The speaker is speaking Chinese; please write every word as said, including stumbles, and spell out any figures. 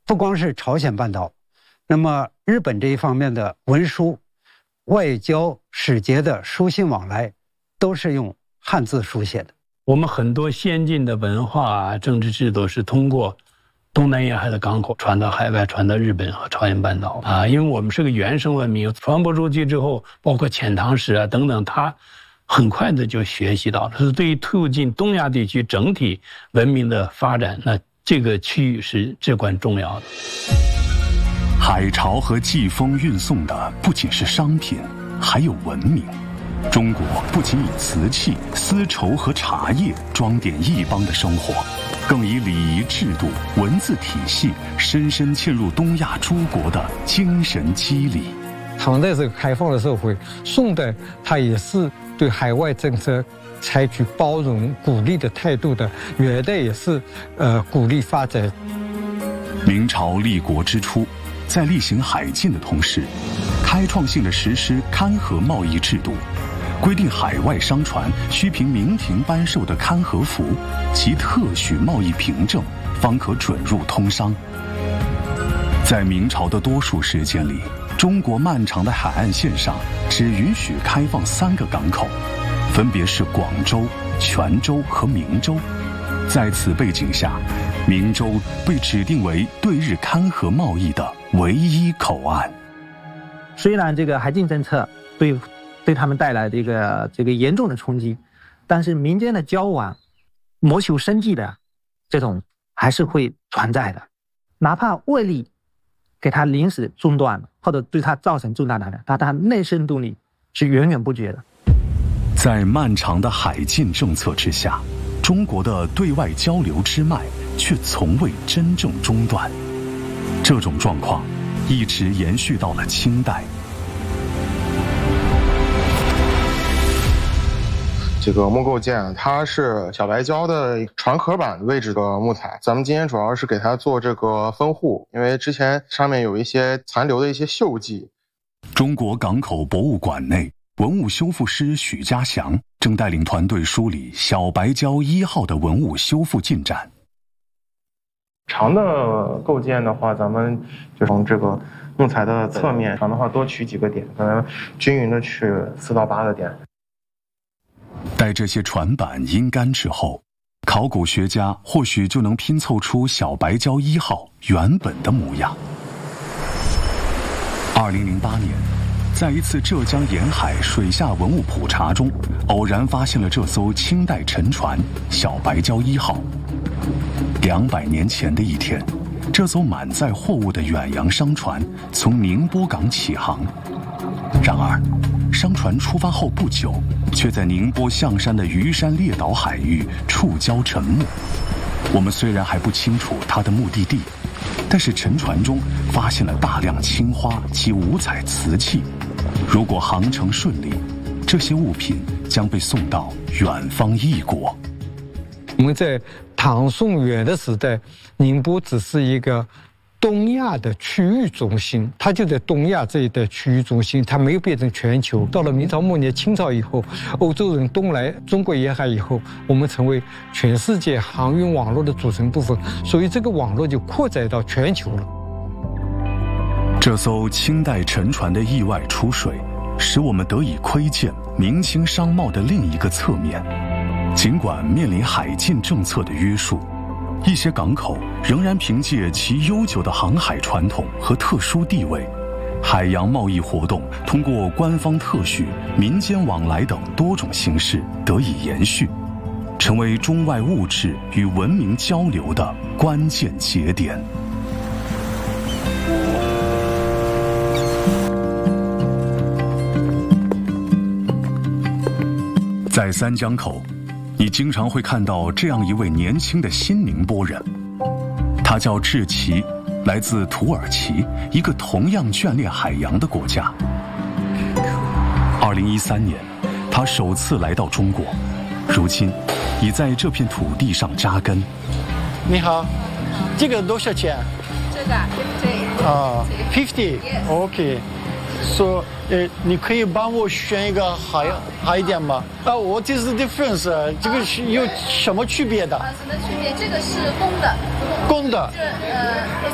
不光是朝鲜半岛，那么日本这一方面的文书、外交使节的书信往来，都是用汉字书写的。 我们很多先进的文化啊、政治制度是通过东南沿海的港口传到海外，传到日本和朝鲜半岛啊。因为我们是个原生文明，传播出去之后，包括遣唐使啊等等，它很快的就学习到了，是对于促进东亚地区整体文明的发展，那这个区域是至关重要的。 海潮和季风运送的不仅是商品，还有文明。中国不仅以瓷器、丝绸和茶叶装点异邦的生活，更以礼仪制度、文字体系深深嵌入东亚诸国的精神肌理。 唐代是个开放的社会，宋代它也是对海外政策采取包容、鼓励的态度的，元代也是呃鼓励发展。 明朝立国之初，在厉行海禁的同时，开创性的实施勘合贸易制度，规定海外商船需凭明廷颁授的勘合符及特许贸易凭证，方可准入通商。在明朝的多数时间里，中国漫长的海岸线上只允许开放三个港口，分别是广州、泉州和明州。在此背景下，明州被指定为对日勘合贸易的唯一口岸。 虽然这个海禁政策对对他们带来这个这个严重的冲击，但是民间的交往、谋求生计的这种还是会存在的，哪怕外力给他临时中断了，或者对他造成重大打击，但他内生动力是源源不绝的。 在漫长的海禁政策之下，中国的对外交流之脉却从未真正中断。这种状况一直延续到了清代。 这个木构件它是小白礁的船壳板位置的木材，咱们今天主要是给它做这个分护，因为之前上面有一些残留的一些锈迹。 中国港口博物馆内，文物修复师许家祥正带领团队梳理小白礁一号的文物修复进展。 长的构件的话，咱们就从这个木材的侧面长的话多取几个点，可能均匀的取四到八个点。 待这些船板阴干之后，考古学家或许就能拼凑出小白礁一号原本的模样。二零零八年，在一次浙江沿海水下文物普查中，偶然发现了这艘清代沉船小白礁一号。两百年前的一天，这艘满载货物的远洋商船从宁波港起航。然而，商船出发后不久，却在宁波象山的鱼山列岛海域触礁沉没。我们虽然还不清楚它的目的地，但是沉船中发现了大量青花及五彩瓷器。如果航程顺利，这些物品将被送到远方异国。 我们在唐宋元的时代，宁波只是一个东亚的区域中心，它就在东亚这一带区域中心，它没有变成全球。到了明朝末年、清朝以后，欧洲人东来中国沿海以后，我们成为全世界航运网络的组成部分，所以这个网络就扩展到全球了。 这艘清代沉船的意外出水，使我们得以窥见明清商贸的另一个侧面。尽管面临海禁政策的约束，一些港口仍然凭借其悠久的航海传统和特殊地位，海洋贸易活动通过官方特许、民间往来等多种形式得以延续，成为中外物质与文明交流的关键节点。在三江口，你经常会看到这样一位年轻的新宁波人，他叫志奇，来自土耳其，一个同样眷恋海洋的国家。二零一三年，他首次来到中国，如今已在这片土地上扎根。 你好，这个多少钱？ 这个 fifty 啊 ，fifty， OK。说，呃，你可以帮我选一个好好一点吗？啊，What is the difference？这个是有什么区别的？ 啊，什么区别？这个是公的。 公的。 这呃。